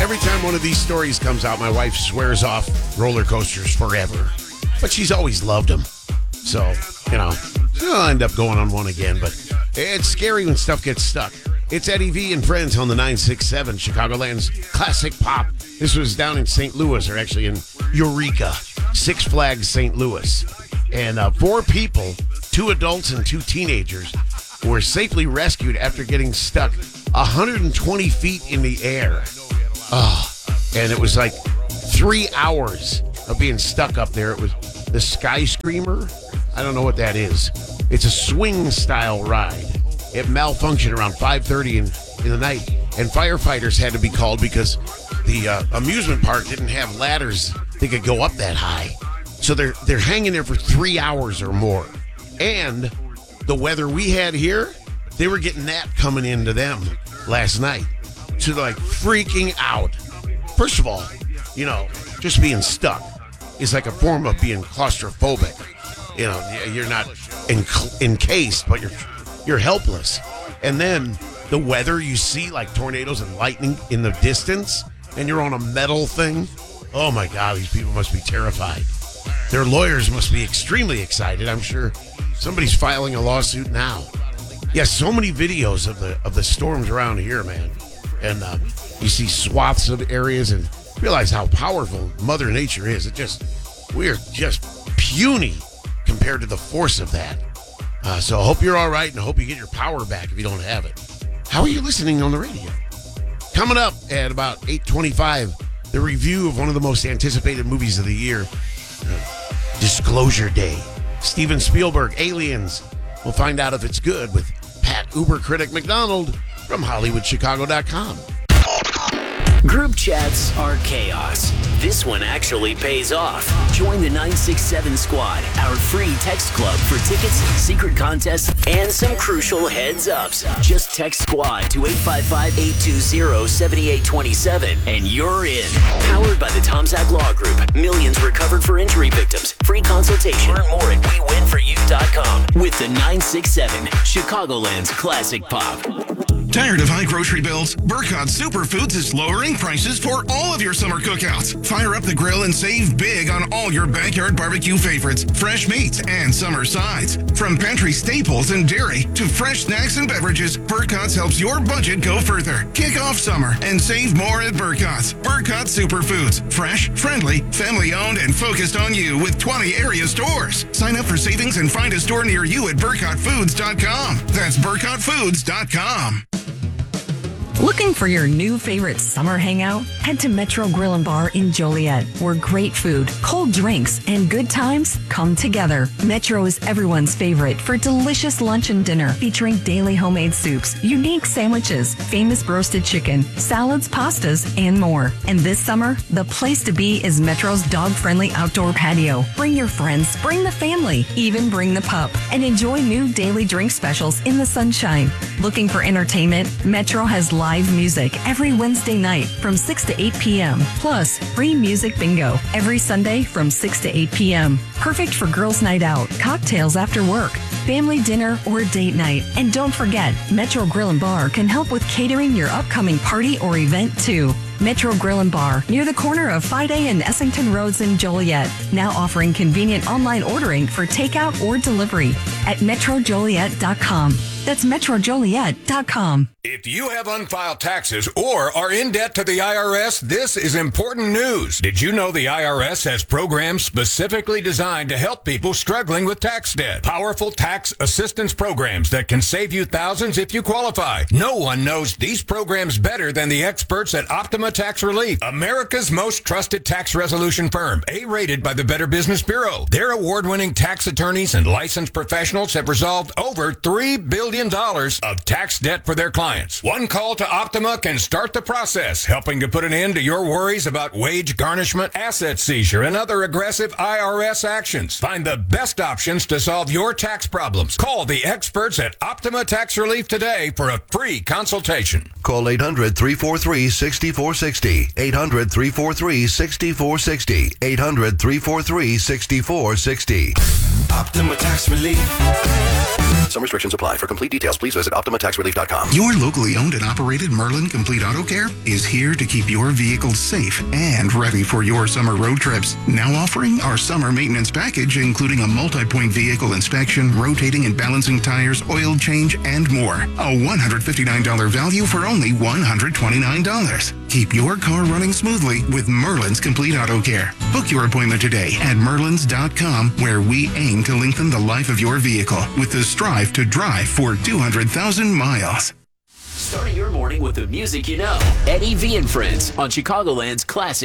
Every time one of these stories comes out, my wife swears off roller coasters forever. But she's always loved them. So, she'll end up going on one again. But it's scary when stuff gets stuck. It's Eddie V and Friends on the 967, Chicagoland's classic pop. This was down in St. Louis, or actually in Eureka, Six Flags St. Louis. And 4 people, 2 adults and 2 teenagers, were safely rescued after getting stuck 120 feet in the air. And it was like 3 hours of being stuck up there. It was the Sky Screamer. I don't know what that is. It's a swing-style ride. It malfunctioned around 5:30 in the night, and firefighters had to be called because the amusement park didn't have ladders that could go up that high. So they're hanging there for 3 hours or more. And the weather we had here, they were getting that coming into them last night. So they're like freaking out. First of all, just being stuck is like a form of being claustrophobic. You're not encased, but you're helpless. And then the weather, you see like tornadoes and lightning in the distance, and you're on a metal thing. Oh my God, these people must be terrified. Their lawyers must be extremely excited. I'm sure somebody's filing a lawsuit now. Yes, so many videos of the storms around here, man. And you see swaths of areas and realize how powerful Mother Nature is. We're just puny compared to the force of that. So I hope you're all right, and I hope you get your power back if you don't have it. How are you listening on the radio? Coming up at about 8:25, the review of one of the most anticipated movies of the year, Disclosure Day. Steven Spielberg, Aliens. We'll find out if it's good with Pat Uber Critic McDonald from HollywoodChicago.com. Group chats are chaos. This one actually pays off. Join the 967 Squad, our free text club for tickets, secret contests, and some crucial heads-ups. Just text SQUAD to 855-820-7827, and you're in. Powered by the Tom Zach Law Group. Millions recovered for injury victims. Free consultation. Learn more at WeWinForYou.com. With the 967, Chicagoland's classic pop. Tired of high grocery bills? Burkott Superfoods is lowering prices for all of your summer cookouts. Fire up the grill and save big on all your backyard barbecue favorites, fresh meats, and summer sides. From pantry staples and dairy to fresh snacks and beverages, Burkott's helps your budget go further. Kick off summer and save more at Burkott's. Burkott Superfoods. Fresh, friendly, family-owned, and focused on you with 20 area stores. Sign up for savings and find a store near you at BurkottFoods.com. That's BurkottFoods.com. Looking for your new favorite summer hangout? Head to Metro Grill and Bar in Joliet, where great food, cold drinks, and good times come together. Metro is everyone's favorite for delicious lunch and dinner, featuring daily homemade soups, unique sandwiches, famous roasted chicken, salads, pastas, and more. And this summer, the place to be is Metro's dog-friendly outdoor patio. Bring your friends, bring the family, even bring the pup, and enjoy new daily drink specials in the sunshine. Looking for entertainment? Metro has live music every Wednesday night from 6 to 8 p.m. Plus, free music bingo every Sunday from 6 to 8 p.m. Perfect for girls' night out, cocktails after work, family dinner, or date night. And don't forget, Metro Grill and Bar can help with catering your upcoming party or event too. Metro Grill and Bar, near the corner of Fide and Essington Roads in Joliet. Now offering convenient online ordering for takeout or delivery at MetroJoliet.com. That's MetroJoliet.com. If you have unfiled taxes or are in debt to the IRS, this is important news. Did you know the IRS has programs specifically designed to help people struggling with tax debt? Powerful tax assistance programs that can save you thousands if you qualify. No one knows these programs better than the experts at Optima Tax Relief, America's most trusted tax resolution firm, A-rated by the Better Business Bureau. Their award-winning tax attorneys and licensed professionals have resolved over $3 billion of tax debt for their clients. One call to Optima can start the process, helping to put an end to your worries about wage garnishment, asset seizure, and other aggressive IRS actions. Find the best options to solve your tax problems. Call the experts at Optima Tax Relief today for a free consultation. Call 800-343-6460. 800-343-6460. 800-343-6460. Optima Tax Relief. Some restrictions apply. For complete details, please visit OptimaTaxRelief.com. Your locally owned and operated Merlin Complete Auto Care is here to keep your vehicle safe and ready for your summer road trips. Now offering our summer maintenance package, including a multi-point vehicle inspection, rotating and balancing tires, oil change, and more. A $159 value for only $129. Keep your car running smoothly with Merlin's Complete Auto Care. Book your appointment today at Merlins.com, where we aim to lengthen the life of your vehicle with the strive to drive for 200,000 miles. Starting your morning with the music you know. Eddie V and Friends on Chicagoland's Classic